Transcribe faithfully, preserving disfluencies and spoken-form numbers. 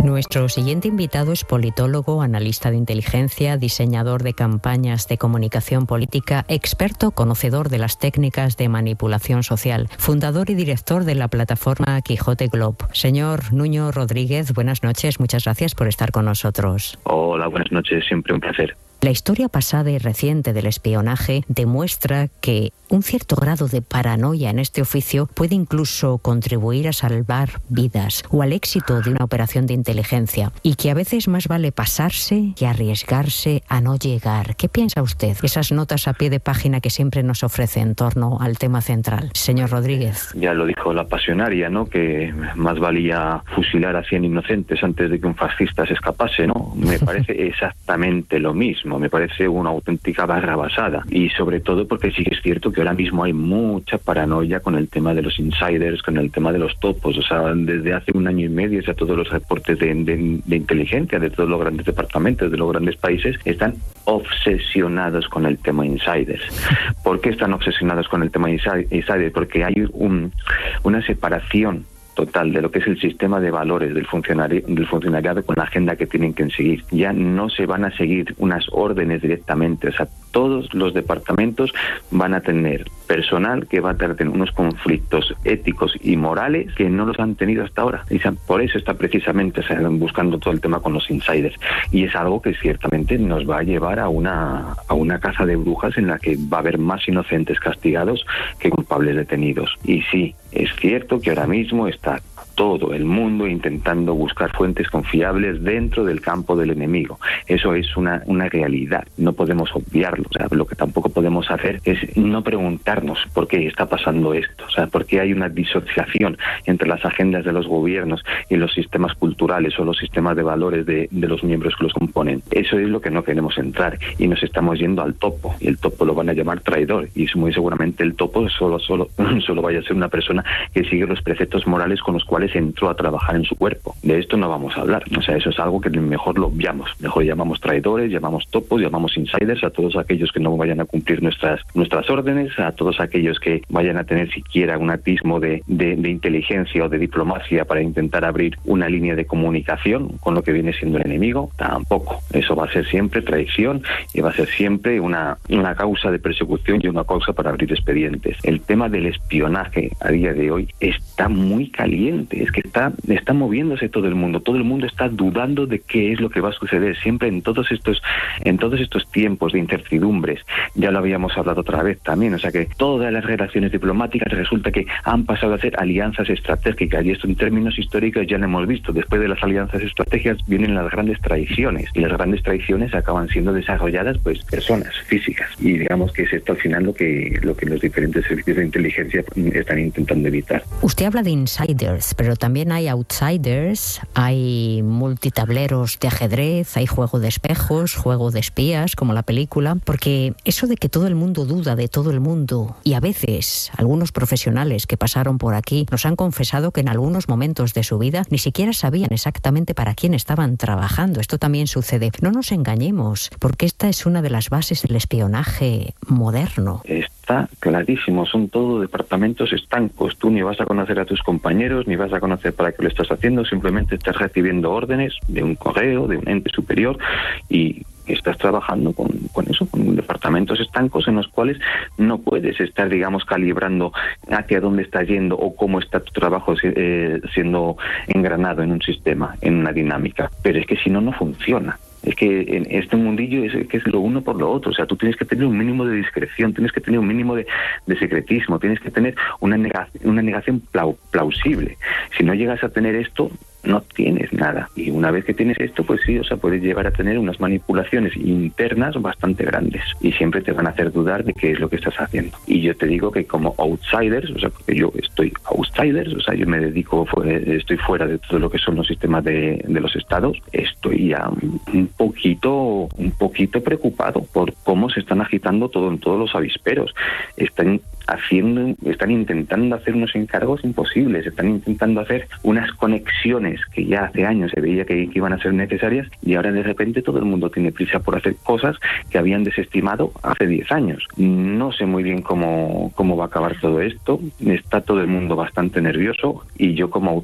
Nuestro siguiente invitado es politólogo, analista de inteligencia, diseñador de campañas de comunicación política, experto conocedor de las técnicas de manipulación social, fundador y director de la plataforma Quijote Globe. Señor Nuño Rodríguez, buenas noches, muchas gracias por estar con nosotros. Hola, buenas noches, siempre un placer. La historia pasada y reciente del espionaje demuestra que un cierto grado de paranoia en este oficio puede incluso contribuir a salvar vidas o al éxito de una operación de inteligencia, y que a veces más vale pasarse que arriesgarse a no llegar. ¿Qué piensa usted? Esas notas a pie de página que siempre nos ofrece en torno al tema central. Señor Rodríguez. Ya lo dijo la pasionaria, ¿no? Que más valía fusilar a cien inocentes antes de que un fascista se escapase, ¿no? Me parece exactamente lo mismo. Me parece una auténtica barra basada, y sobre todo porque sí que es cierto que ahora mismo hay mucha paranoia con el tema de los insiders, con el tema de los topos. O sea, desde hace un año y medio ya todos los reportes de, de, de inteligencia de todos los grandes departamentos, de los grandes países, están obsesionados con el tema insiders. ¿Por qué están obsesionados con el tema insiders? Porque hay un, una separación total de lo que es el sistema de valores del funcionari del funcionariado con la agenda que tienen que seguir. Ya no se van a seguir unas órdenes directamente, o sea, todos los departamentos van a tener personal que va a tener unos conflictos éticos y morales que no los han tenido hasta ahora. Y por eso está precisamente, o sea, buscando todo el tema con los insiders. Y es algo que ciertamente nos va a llevar a una, a una caza de brujas en la que va a haber más inocentes castigados que culpables detenidos. Y sí, es cierto que ahora mismo está todo el mundo intentando buscar fuentes confiables dentro del campo del enemigo. Eso es una, una realidad, no podemos obviarlo. O sea, lo que tampoco podemos hacer es no preguntarnos por qué está pasando esto, o sea, por qué hay una disociación entre las agendas de los gobiernos y los sistemas culturales o los sistemas de valores de, de los miembros que los componen. Eso es lo que no queremos entrar, y nos estamos yendo al topo, y el topo lo van a llamar traidor, y muy seguramente el topo solo, solo, solo vaya a ser una persona que sigue los preceptos morales con los cuales entró a trabajar en su cuerpo. De esto no vamos a hablar. O sea, eso es algo que mejor lo obviamos. Mejor llamamos traidores, llamamos topos, llamamos insiders a todos aquellos que no vayan a cumplir nuestras nuestras órdenes, a todos aquellos que vayan a tener siquiera un atismo de, de, de inteligencia o de diplomacia para intentar abrir una línea de comunicación con lo que viene siendo el enemigo. Tampoco. Eso va a ser siempre traición, y va a ser siempre una, una causa de persecución y una causa para abrir expedientes. El tema del espionaje a día de hoy está muy caliente. Es que está, está moviéndose todo el mundo. Todo el mundo está dudando de qué es lo que va a suceder. Siempre en todos estos, en todos estos tiempos de incertidumbres, ya lo habíamos hablado otra vez también, o sea que todas las relaciones diplomáticas resulta que han pasado a ser alianzas estratégicas, y esto en términos históricos ya lo hemos visto. Después de las alianzas estratégicas vienen las grandes traiciones, y las grandes traiciones acaban siendo desarrolladas pues personas físicas, y digamos que es esto al final lo que, lo que los diferentes servicios de inteligencia están intentando evitar. Usted habla de insiders, pero también hay outsiders, hay multitableros de ajedrez, hay juego de espejos, juego de espías, como la película, porque eso de que todo el mundo duda de todo el mundo, y a veces algunos profesionales que pasaron por aquí nos han confesado que en algunos momentos de su vida ni siquiera sabían exactamente para quién estaban trabajando. Esto también sucede. No nos engañemos, porque esta es una de las bases del espionaje moderno. Está clarísimo, son todos departamentos estancos. Tú ni vas a conocer a tus compañeros, ni vas a conocer para qué lo estás haciendo, simplemente estás recibiendo órdenes de un correo, de un ente superior, y estás trabajando con, con eso, con departamentos estancos en los cuales no puedes estar, digamos, calibrando hacia dónde estás yendo o cómo está tu trabajo eh, siendo engranado en un sistema, en una dinámica. Pero es que si no, no funciona. Es que en este mundillo es que es lo uno por lo otro. O sea, tú tienes que tener un mínimo de discreción, tienes que tener un mínimo de, de secretismo, tienes que tener una negación, una negación plau, plausible. Si no llegas a tener esto, no tienes nada. Y una vez que tienes esto, pues sí, o sea, puedes llegar a tener unas manipulaciones internas bastante grandes, y siempre te van a hacer dudar de qué es lo que estás haciendo. Y yo te digo que como outsiders, o sea, porque yo estoy outsiders, o sea, yo me dedico, estoy fuera de todo lo que son los sistemas de, de los estados, estoy ya un poquito, un poquito preocupado por cómo se están agitando todo en todos los avisperos. Están haciendo, están intentando hacer unos encargos imposibles, están intentando hacer unas conexiones que ya hace años se veía que, que iban a ser necesarias, y ahora de repente todo el mundo tiene prisa por hacer cosas que habían desestimado hace diez años. No sé muy bien cómo, cómo va a acabar todo esto, está todo el mundo bastante nervioso, y yo como